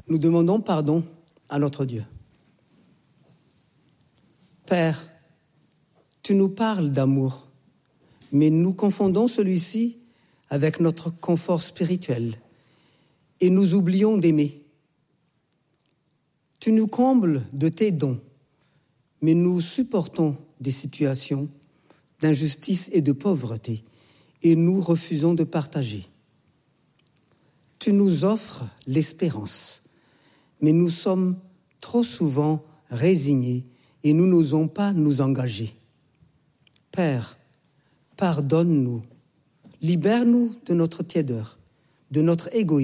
Nous demandons pardon à notre Dieu. Père, tu nous parles d'amour, mais nous confondons celui-ci avec notre confort spirituel et nous oublions d'aimer. Tu nous combles de tes dons, mais nous supportons des situations d'injustice et de pauvreté et nous refusons de partager. Tu nous offres l'espérance, mais nous sommes trop souvent résignés et nous n'osons pas nous engager. Père, pardonne-nous, libère-nous de notre tiédeur, de notre égoïsme,